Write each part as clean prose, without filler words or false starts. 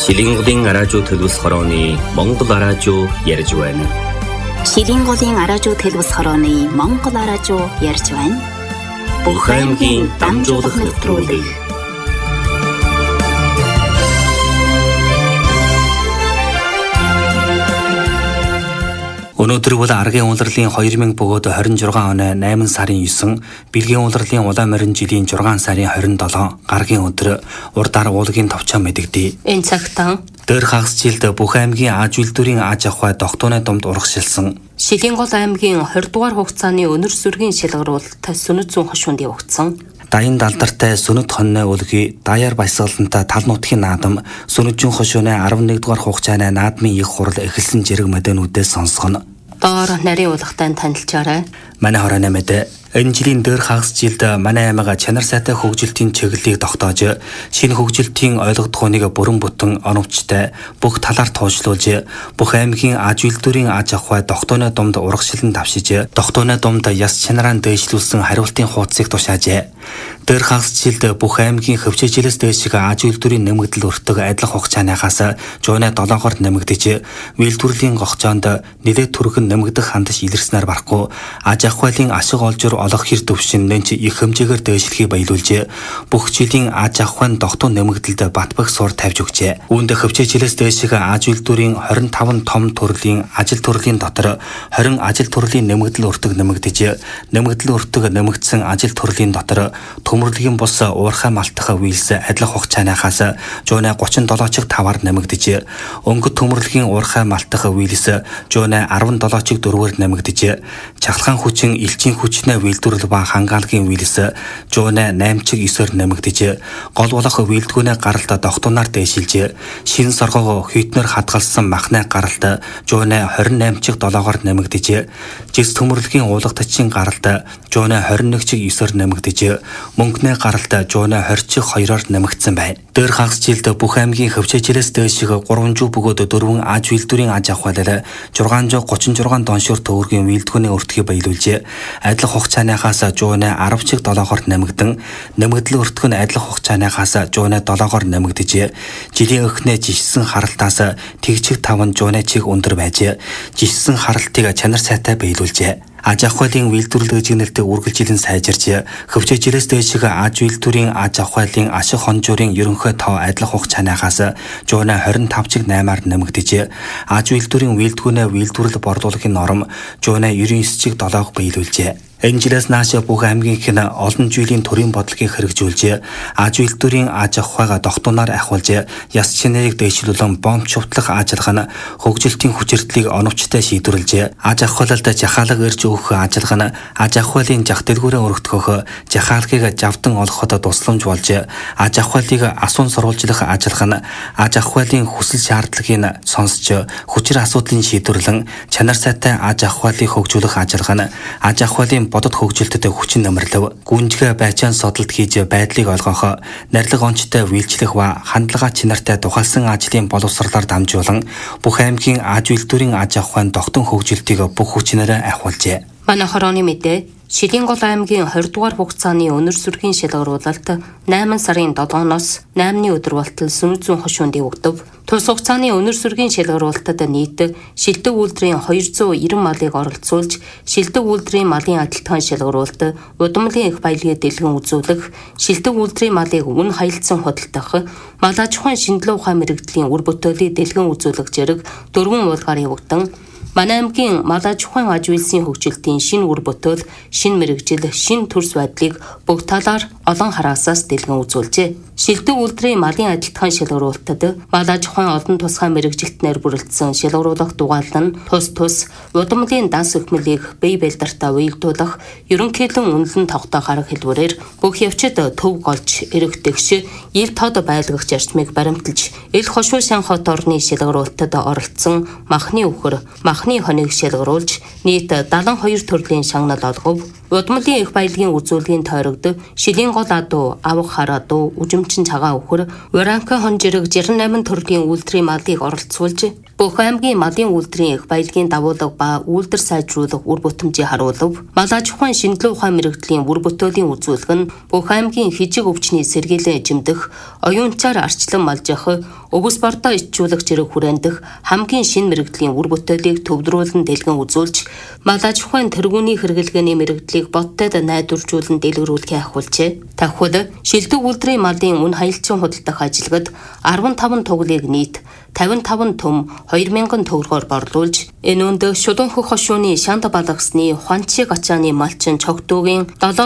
Шилинголын араажуу төлөвс хорооны Монгол араажуу ярьж байна. Шилинголын араажуу төлөвс хорооны Монгол араажуу ярьж байна. Бүх аймгийн дамжуулах нэвтрүүлэг. Өнөөдөр бол аргийн улирлын 2026 оны 8 сарын 9, бэлгийн улирлын улаан морин жилийн 6 сарын 27 гаргийн өдөр урдаар уулгийн товчоо мэдэгдээ. Энэ цагтаа Дөр хагас жилд бүх аймгийн аж үйлдвэрийн аж ахуй тогтооны домд урагшилсан. Шилингол аймгийн 20 дугаар хугацааны өнөр сүргийн шилгэрүүлэлт сүнэт зүүн хошуунд явагдсан. Даян далдартай сүнэт хонны үлгий, даяар баясгалантай тал нутгийн наадам, сүнэт зүүн хошууны 11 дугаар хугацааны наадмын их хурал эхэлсэн зэрэг мэдэнүүдээс сонсгоно. Доор нарийн улгатай танилцаарай. Манай хорооны мэдээ. Энэ жилийн дөр хагас жилд манай аймаг чанар сайтай хөгжилтийн чиглэлийг тогтоож, шинэ хөгжилтийн ойлгох ухааныг бүрэн бүтэн оновчтой бүх талаар туужлуулж, бүх аймгийн аж үйлдвэрийн аж ахуй тогтооны домд урагшлан давшиж, тогтооны домд яс чанараа дээшлүүлсэн хариултын хуудсыг тушаажээ. Дөр хагас жилд бүх аймгийн хөвчөжилөөс дээшиг аж үйлдвэрийн нэмэгдэл өртөг адилхан хугацааныхаас жууны 7-оор нэмэгдэж, үйлдвэрлэлийн гогцоонд нэлээд түргэн нэмэгдэх хандаж илэрснээр барахгүй аж ахуйлын ашиг олжур олох хэр төвшин нэнч их хэмжээгээр дээшлэхийг баялуулж, бүх жилийн аж ахуйн тогтун нэмэгдэлд батбах суурь тавьж өгчээ. Үүнд хөвчөжилөөс дээшиг аж үйлдвэрийн 25 том төрлийн ажил төрлийн дотор 20 ажил төрлийн нэмэгдэл өртөг нэмэгдэж, нэмэгдэл өртөг нэмэгдсэн ажил төрлийн дотор төмөрлөгийн бус уурхай малтах үйлс адилхан хугацаанаас жууны 37.5-аар нэмэгдэж, өнгөт төмөрлөгийн уурхай малтах үйлс жууны 17.4-ээр нэмэгдэж, чахалгаан хүчин элчин хүчнээ үйлдвэрлэл ба хангалтын үйлс жууны 8.9-ээр нэмэгдэж, гол болох үйлдвэрийн гаралт тогтунаар дээшилж, шинэ соргоо хүйтнэр хадгалсан махны гаралт жууны 28.7-оор нэмэгдэж, жис төмөрлөгийн уулгатчин гаралт жууны 21.9-ээр нэмэгдэж, мөнгөний гаралт жууны 20.2-оор нэмэгдсэн байна. Дөр хагас жилд бүх аймгийн хөвчөжилөөс дээшиг 300 бөгөөд 4 аж үйлдвэрийн аж ахуйлал 636 доншуур төгрөгийн үйлдвэрийн өртгийг баялуулж, адилхан хугацааныхаас жууны 10.7-оор нэмэгдэн, нэмэгдэл өртөг нь адилхан хугацааныхаас жууны 7-оор нэмэгдэж, жилийн өхнөө жишсэн харалтаас тэгчиг 5 жууны чиг өндөр байж, жишсэн харалтыг чанар сайтай баялуулжээ. Аж ахуйлын үйлдвэрлэл дэжигнэлтэд үргэлжилэн сайжирч, хөвчөжилөөс дээшиг аж үйлдвэрийн аж ахуйлын ашиг хонжуурын ерөнхий тоо адилхан хугацаанаас жууны 25.8-аар нэмэгдэж, аж үйлдвэрийн үйлдвэрлэл борлуулалтын норм жууны 99.7-г баялуулжээ. Энэ жилээс нааш бүх аймгийнх нь олон жилийн төрийн бодлогыг хэрэгжүүлж, аж үйлдвэрийн аж ахуйг тогтунаар ахиулж, яс чинэрийг дээшлүүлэн бомб шувтлах ажиллагаа нь хөгжилтийн хүчирдлийг оновчтой шийдвэрлэж, аж ахуйлалд жахаалга ирж өгөх ажиллагаа нь аж ахуйлын жах дэлгүүрээ өргөдгөх, жахаалгыг завдан олоход тусламж болж, аж ахуйлыг асуун сурвалжлах ажиллагаа нь аж ахуйлын хүсэл шаардлагыг сонсч, хүчир асуудлыг шийдвэрлэн, чанар сайтай аж ахуйлыг хөгжүүлэх ажиллагаа нь аж ахуйлын бодод хөгжилтэд хүчин нэмэрлэв, гүнжгэ байцаан содолд хийж байдлыг олгох, нарилга онцтой үйлчлэх ба хандлага чинартай тухайлсан ажлын боловсролоор дамжуулан бүх аймгийн аж үйлдвэрийн аж ахуйн тогтун хөгжилтийг бүх хүчнээрээ ахиулжээ. Манай хорооны мэдээ. Шилингол аймгийн 20 дугаар хугацааны өнөр сүргийн шилгэрүүлэлт 8 сарын 7-ноос 8-ны өдөр болтол сүнэт зүүн хошуунд явагдав. Тус хугацааны өнөр сүргийн шилгэрүүлэлтэд нийт шилдэг үйлдвэрийн 290 малыг оролцуулж, шилдэг үйлдвэрийн малын адилтгаан шилгэрүүлэлт, удамлын их баялагын дэлгэн үзүүлэх, шилдэг үйлдвэрийн малыг үн хаялцсан худалдах, мал аж ахуйн шинжилгээ ухаан мэрэгдлийн үр бүтээлийг дэлгэн үзүүлэх зэрэг 4 уулгаар явагдан, манай аймгийн мал аж ахуйн аж үйлсийн хөгжилтийн шинэ үр бүтээл, шинэ мэрэгжил, шинэ төрс байдлыг бүх талаар олон хараасаас дэлгэн үзүүлжээ. Шилдэг үйлдвэрийн малын адилтгаан шилгэрүүлэлтэд мал аж ахуйн олон тусгай мэрэгжилтнээр бүрэлдсэн шилгэрүүлэх дугаал нь тус удамлын данс өгмөлийг бие бэлдартаа уялдуулах, ерөнхийлөн үнэлэн тогтоох арга хэлбэрээр бүх явцад төв голж эрэгдэгч, ил тод байлгах зарчмыг баримталж, ил хошуу сан хот орны шилгэрүүлэлтэд оролцсон махны үхэр, махны хоныг шилгэрүүлж, нийт 72 төрлийн шагнал олгов. Удмалын их баялагын үзүүлгийн тойрогд шилийн гол адуу, авах хар адуу, үжимчин цагаан үхэр, уранка хон жирэг 68 төрлийн үйлдвэрийн малыг оролцуулж, Бүх аймгийн малын үйлдвэрийн их баялагын дагуулга ба үйлдвэр сайжруулах үр бүтэмжийг харуулв. Мал аж ахуйн шинжилгээ ухаан мэрэгжлийн үр бүтээлийн үзүүлэг нь бүх аймгийн хижиг өвчний сэргийлэн жимдэх, оюунчаар арчлан малжих, өвс бордоо ичжүүлэх зэрэг хүрэндэх хамгийн шинэ мэрэгжлийн үр бүтээлийг төвлөрүүлэн дэлгэн үзүүлж, мал аж ахуйн тэргүүний хэрэглэгээний мэрэгдлийг боттод найдваржуулан дэлгэрүүлэхээ ахиулжээ. Тахвал шилдэг үйлдвэрийн малын үн хаялчин худалдах ажилгад 15 туглыг нийт 55 төм 2000 төгрөгөөр борлуулж, энэ үнд шулуун хөх хошууны шанд балгасны Хуанчи гачааны малчин Чогтуугийн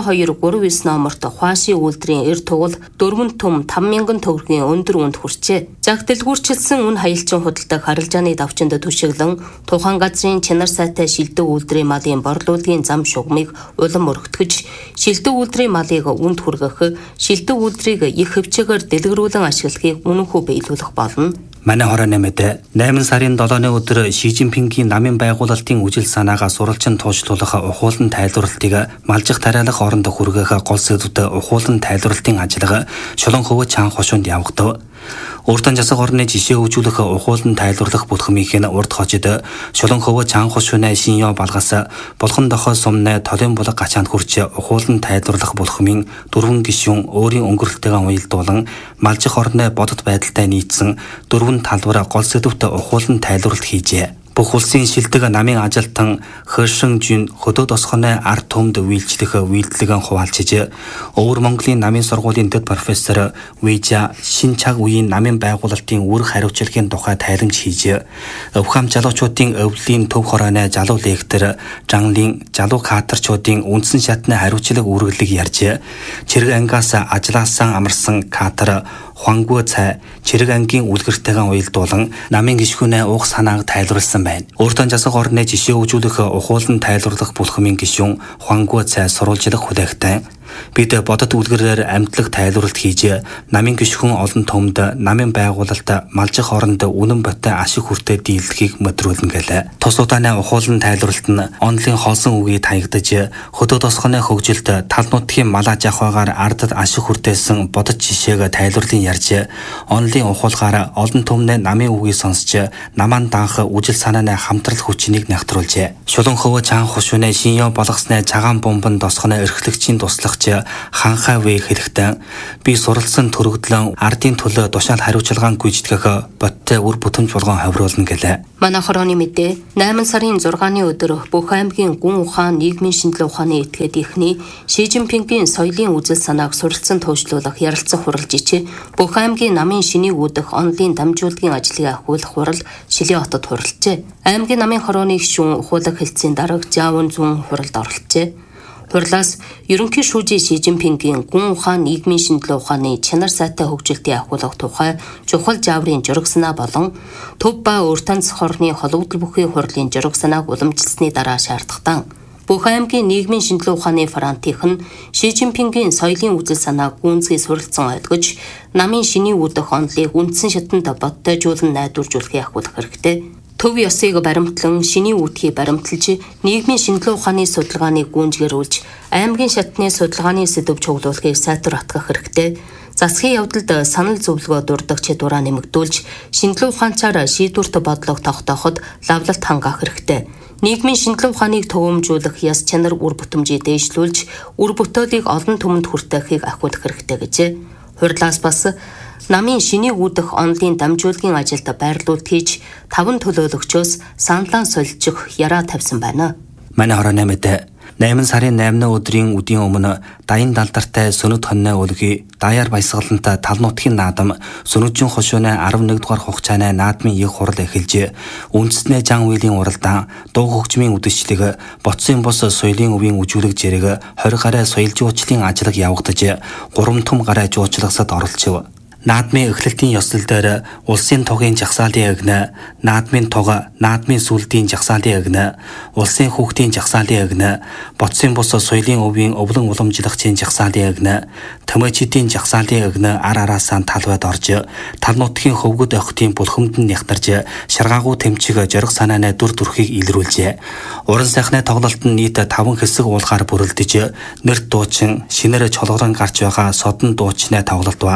7239 номерт Хуаши үйлдвэрийн эр тугал 4 төм 5000 төгрөгийн өндөр үнд хүрчээ. Загтэлгүүрчилсэн үн хаялчин худалдах харилцааны давчинд түшиглэн тухайн газрын чанар сайтай шилдэг үйлдвэрийн малын борлуулалтын зам шугамыг улам өргөтгөж, шилдэг үйлдвэрийн малыг үнд хүргэх, шилдэг үйлдвэрийг их хөвчөөр дэлгэрүүлэн ашиглахыг үнэнхүү биелүүлэх болно. Манай хороо нэмэд 8 сарын 7-ны өдөр Ши Жинпингийн намын байгуулалтын үжил санаагаа сурвалжин туушлуулах ухуулан тайлбарлалтыг малжих тариалах оронд хүргэх гол сэдвүүд ухуулан тайлбарлалтын ажиллагаа Шулуун хөвөө Чаан хошуунд явагдав. Урдан засаг орны жишээ хөгжүүлэх ухуулан тайлбарлах бүлхмийнх нь урд хожид Шулуун хөвөө Чаан хошууны шиньё балгас булхан дохой сумны толын булаг гачаанд хүрч ухуулан тайлбарлах бүлхмийн 4 гишүүн өөрийн өнгөрөлтөйгөө уялдуулан малжих орны бодит байдалтай нийцсэн 4 талбар гол сэдвүүт ухуулан тайлбарлалт хийжээ. Бүх улсын шилдэг намын ажилтан Хөршинжин хөдөө тосгоны ард түмэнд үйлчлэх үйлдэлгэн хуваалцж, Өвөр Монголын намын сургуулийн дэд профессор Вэжа шин цаг үеийн намын байгуулалтын үр хариуцлагын тухай тайлбарж хийж, өвхам залуучуудын өвлийн төв хорооны залуу лектор Жанлын залуу кадрчуудын үндсэн шатны хариуцлага үргэлэг ярьж, чирэг ангиас ажилласан амарсан кадр Хуангуй цай чирэг ангийн үлгэртэйгэн уялдуулан намын гишүүнээ уух санааг тайлбарласан байна. Урдан засаг орны жишээ хөгжүүлэх ухуулан тайлбарлах бүлхмийн гишүүн Хуангуй цай сурвалжлах хүлээгтэй. Бид бодит үлгэрээр амтлаг тайлбарлалт хийж, намын гишүүн олон төмд намын байгуулалт малжих оронд үнэн ботой ашиг хүртээ дийлдэхийг мэдрүүлнэ гэлээ. Тус удааны ухуулан тайлбарлалт нь онлын холсон үгийг таягдаж, хөдөө тосгоны хөгжилд тал нутгийн мал аж ахуйгаар ардад ашиг хүртээсэн бодит жишээг тайлбарлан ярьж, онлын ухуулгаар олон төмнөө намын үгийг сонсч, намаан данх үжил санааны хамтрал хүчнийг нягтруулжээ. Шулуун хөвөө Чаан хошууны шиньё болгосны цагаан бомбон тосгоны эрхлэгчийн туслах ханхай вэ хэлэхдээ би суралцсан төрөгдлөн ардын төлөө тушаал хариуцлагаан гүйцэтгэх бодтой үр бүтэмж болгон хавруулна гэлээ. Манай хорооны мэдээ 8 сарын 6-ны өдөр бүх аймгийн гүн ухаан нийгмийн шинжилгээ ухааны этгээд ихний Ши Жинпингийн соёлын үзэл санааг суралцсан төвшлүүлэх ярилцах хуралж ичээ бүх аймгийн намын шинийг үүдэх онлын дамжуулалтын ажлыг ахиулах хурал Шилэн хотод хуралжээ. Аймгийн намын хорооны гишүүн ухуулах хэлтсийн дарга Жаавын зүүн хуралд оролцжээ. Хурлаас ерөнхий шүүжийн Ши Жинпингийн гүн ухаан нийгмийн шинжилгээ ухааны чанар сайтай хөгжилтийг ахиулах тухай чухал жаврын жураг санаа болон төв ба өртөнц хорны холбогдол бүхий хурлын жураг санааг уламжилсны дараа шаардлагатай. Бүх аймгийн нийгмийн шинжилгээ ухааны франтийнх нь Ши Жинпингийн соёлын үзэл санааг гүнзгий суралцсан ойлгож, намын шинийг үүдэх онлыг үндсэн шатанд бодтойжуулан найдваржуулахыг ахиулах хэрэгтэй. Төв ёсыг баримтлан шиний үүдхийг баримталж, нийгмийн шинжилгээ ухааны судалгааны гүнзгийрүүлж, аймгийн шатны судалгааны сэдв чуглуулахыг сайтар атгах хэрэгтэй. Засгийн явдалд санал зөвлөгөө дурдах чадвараа нэмэгдүүлж, шинжилгээ ухаанчаар шийдвэрт бодлого тогтооход лавлалт хангаах хэрэгтэй. Нийгмийн шинжилгээ ухааныг төвөмжүүлэх яс чанар үр бүтэмжийг дээшлүүлж, үр бүтээлийг олон түмэнд хүртэхийг ахиулах хэрэгтэй гэжээ. Хурлаас бас намын шинийг үүдэх онлын дамжуулгын ажилд байрлуулалт хийж 5 төлөөлөгчөөс саналаа солилцох яраа тавьсан байна. Манай хороо нэмэд 8 сарын 8-ны өдрийн үдийн өмнө даян далдартай сөнөд хонны өлгий даяар баясгалантай тал нутгийн наадам Сөнөжин хошууны 11 дугаар хугацааны наадмын их хурал эхэлж, үндэснээ Жан Уилийн уралдаан дуу хөгжмийн үдшилэг Боцсын бус соёлын өвийн үжүүлэг зэрэг 20 гаруй соёл жуучлалын ажиллаг явагдаж 3 том гаруй жуучлагсад оролцов. Наадмын эхлэлтийн ёслол дээр улсын тугийн жагсаалын агна, наадмын туга, наадмын сүлдийн жагсаалын агна, улсын хүүхдийн жагсаалын агна, Боцсын бус соёлын өвийн өвлөн уламжлагчийн жагсаалын агна, Төмөчидийн жагсаалын агна ар араасаа талбайд орж, тал нутгийн хөвгөд охтын бүлхэмд нь нягтарж, шаргаагуу тэмчиг жориг санааны дүр төрхийг илрүүлжээ. Уран сайхны тоглолт нь нийт 5 хэсэг уулгаар бүрэлдэж, нэрт дуучин, шинээр чолгорон гарч байгаа содон дуучны тоглолт ба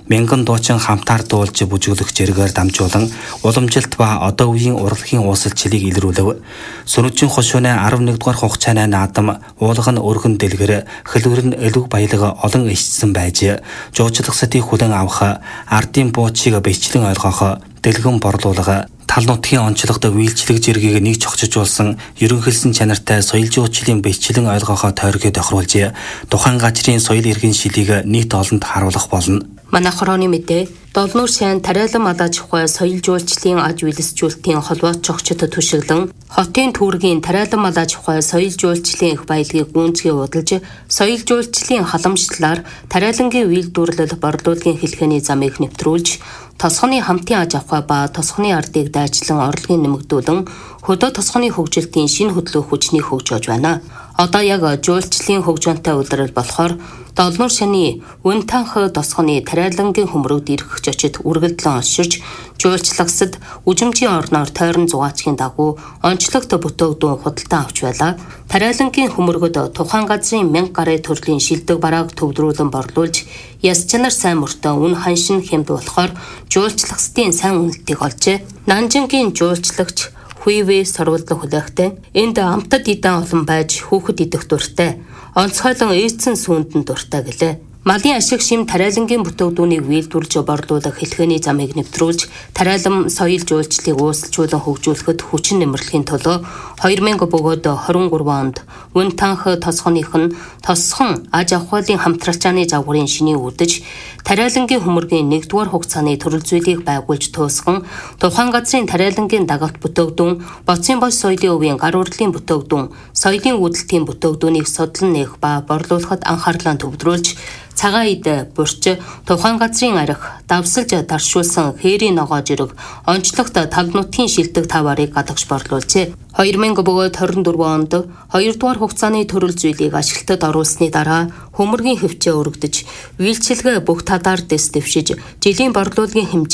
мянган дуучин хамтаар дуулж бүжиглэх зэрэгээр дамжуулан уламжилт ба одоо үеийн урлагийн уусалчлалыг илрүүлв. Сүнүжин хошууны 11 дугаар хугацааны наадам уулга нь өргөн дэлгэр хөлвөр нь элүг баялаг олон ишсэн байж жуулчлагсдыг хүлээн авах ардын буучийг бичлэн ойлгох дэлгэн борлуулга тал нутгийн онцлогт үйлчлэг зэргийг нэг чогчжуулсан ерөнхийлсэн чанартай соёл жуулчлалын бичлэн ойлгохоо тойргоо тохируулж тухайн газрын соёл иргэн шилийг нийт олонд харуулах болно. Манай хорооны мэдээ Долнуур сайн Тариалан малаж ухай соёл жуулчлалын аж үйлсжүүлэлтийн холбоот чогчдод түшиглэн хотын түүргийн Тариалан малаж ухай соёл жуулчлалын их баялагийг гүнзгий удалж соёл жуулчлалын халамжлалаар Тариалангийн үйлдвэрлэл борлуулалтын хэлхээний замыг нэвтрүүлж тосгоны хамтын аж ахуй ба тосгоны ардыг дайчлан орлогын нэмэгдүүлэн хөдөө тосгоны хөгжилтийн шинэ хөдлөх хүчнийг хөгжөөж байна. Одоо яг жуулчлалын хөгжөөнтэй улирал болохоор Долнуур шаны Үнтанх тосгоны Тариалангийн хөмрөгд ирэх зочид үргэлжлэн онширж жуулчлагсад үжимжийн орноор тойрон зугаачгийн дагуу онцлогт бүтөөгдөн худалдан авч байлаа. Тариалангийн хөмрөгөд тухайн газрын 1000 гаруй төрлийн шилдэг барааг төвдрүүлэн борлуулж яс чанар сайн мөртөө үн ханшин хэмд болохоор жуулчлагсдын сайн үнэлтийг олжээ. Нанжингийн жуулчлагч Хуйвэ сурвалдан хүлээхтэй энд амтад идэм олон байж хүүхэд идэх дуртай онцгойлон эйцэн сүүнд нь дуртай гэлээ. Малын ашиг шим Тариалангийн бүтөөгдүүнийг үйлдвэрлэж борлуулах хэлхээний замыг нэвтрүүлж Тариалан соёл жуулчлалыг уусалжуулан хөгжүүлэхэд хүчин нэмэрлэхийн төлөө 2000 бөгөөд 23 онд Үнтанх тосгоных нь тосхон аж ахуйлын хамтралчааны загварын шинийг үдэж Тариалангийн хөмрөгийн 1-р хугацааны төрөл зүйлийг байгуулж туусган тухайн газрын Тариалангийн дагалт бүтөөгдүүн боцын бош соёлын өвийн гар урлагийн бүтөөгдүүн соёлын үүдэлтийн бүтөөгдүүнийг судлан нээх ба борлуулахад анхаарлаа төвлөрүүлж цагаан ид бурч тухайн газрын арх давсалж даршуулсан хээрийн ногоо жирэг онцлогт тал нутгийн шилдэг таваарыг гадагш борлуулжээ. 2000 бөгөөд 24 онд 2-р хугацааны төрөл зүйлийг ашиглалтад оруулсны дараа хөмрөгийн хөвчөө өргөдөж үйлчилгээ бүх талаар дэс дэвшиж жилийн борлуулалтын хэмжээ